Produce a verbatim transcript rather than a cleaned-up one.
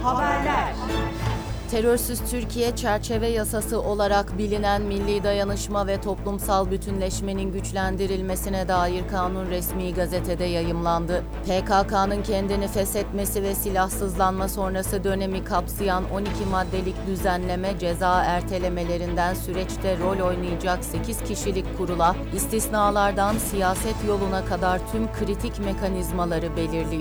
Haberler. Terörsüz Türkiye çerçeve yasası olarak bilinen Milli Dayanışma ve Toplumsal Bütünleşmenin güçlendirilmesine dair kanun resmi gazetede yayımlandı. P K K'nın kendini feshetmesi ve silahsızlanma sonrası dönemi kapsayan on iki maddelik düzenleme ceza ertelemelerinden süreçte rol oynayacak sekiz kişilik kurula, istisnalardan siyaset yoluna kadar tüm kritik mekanizmaları belirliyor.